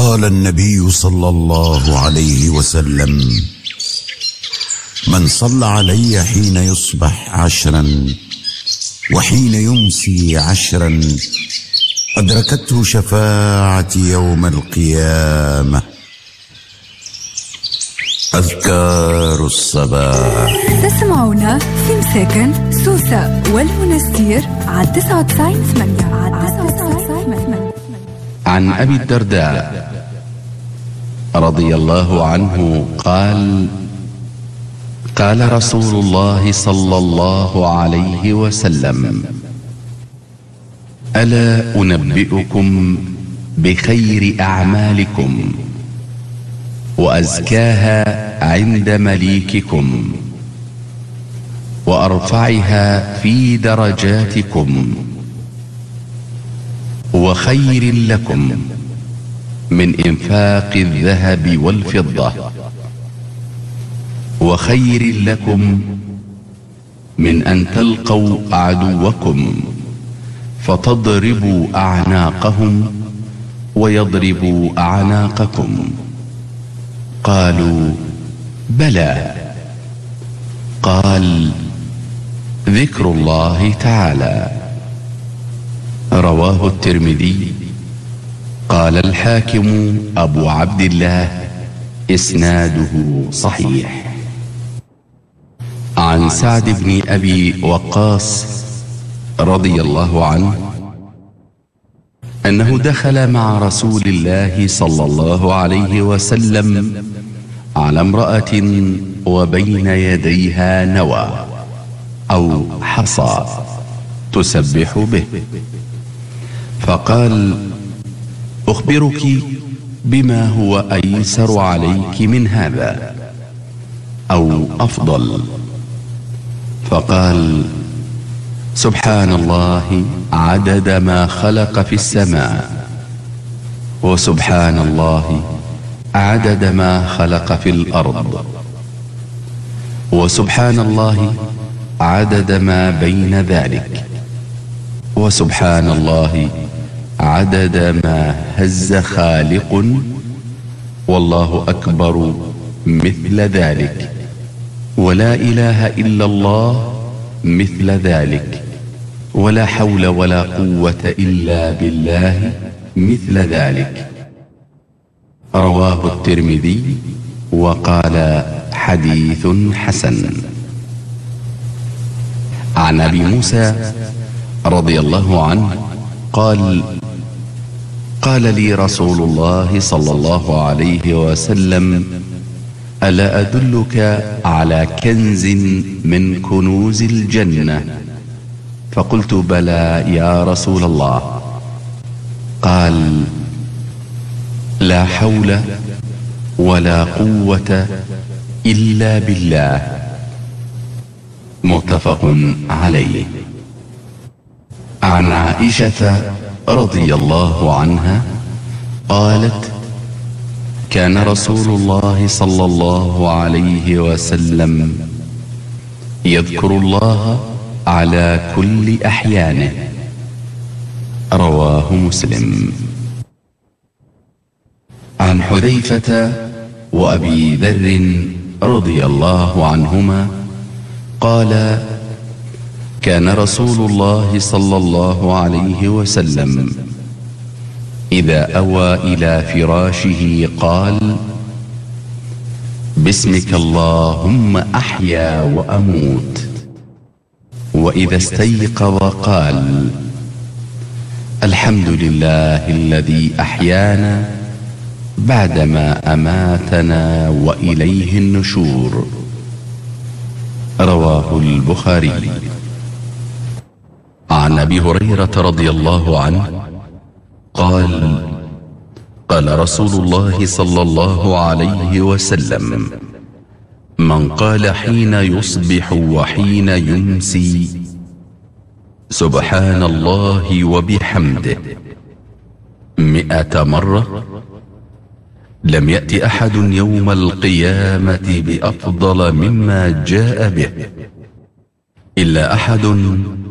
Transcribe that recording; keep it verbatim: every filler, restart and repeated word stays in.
قال النبي صلى الله عليه وسلم: من صلى علي حين يصبح عشرا وحين يمسي عشرا أدركته شفاعتي يوم القيامة. أذكار الصباح. تسمعونا في مساكن سوسة والمنستير على تسعة وتسعين ثمانية. عن أبي الدرداء رضي الله عنه قال: قال رسول الله صلى الله عليه وسلم: ألا أنبئكم بخير أعمالكم وأزكاها عند مليككم وأرفعها في درجاتكم وخير لكم من إنفاق الذهب والفضة وخير لكم من أن تلقوا عدوكم فتضربوا أعناقهم ويضربوا أعناقكم؟ قالوا: بلى. قال: ذكر الله تعالى. رواه الترمذي. قال الحاكم أبو عبد الله: إسناده صحيح. عن سعد بن أبي وقاص رضي الله عنه أنه دخل مع رسول الله صلى الله عليه وسلم على امرأة وبين يديها نوى أو حصى تسبح به، فقال: أخبرك بما هو أيسر عليك من هذا أو أفضل؟ فقال: سبحان الله عدد ما خلق في السماء، وسبحان الله عدد ما خلق في الأرض، وسبحان الله عدد ما بين ذلك، وسبحان الله عدد ما هز خالق، والله أكبر مثل ذلك، ولا إله إلا الله مثل ذلك، ولا حول ولا قوة إلا بالله مثل ذلك. رواه الترمذي وقال: حديث حسن. عن أبي موسى رضي الله عنه قال: قال لي رسول الله صلى الله عليه وسلم: ألا أدلك على كنز من كنوز الجنة؟ فقلت: بلى يا رسول الله. قال: لا حول ولا قوة إلا بالله. متفق عليه. عن عائشة رضي الله عنها قالت: كان رسول الله صلى الله عليه وسلم يذكر الله على كل أحيانه. رواه مسلم. عن حذيفة وأبي ذر رضي الله عنهما قال: كان رسول الله صلى الله عليه وسلم إذا أوى إلى فراشه قال: باسمك اللهم أحيا وأموت. وإذا استيقظ قال: الحمد لله الذي أحيانا بعدما أماتنا وإليه النشور. رواه البخاري. عن أبي هريرة رضي الله عنه قال: قال رسول الله صلى الله عليه وسلم: من قال حين يصبح وحين يمسي سبحان الله وبحمده مئة مرة لم يأت أحد يوم القيامة بأفضل مما جاء به إلا أحد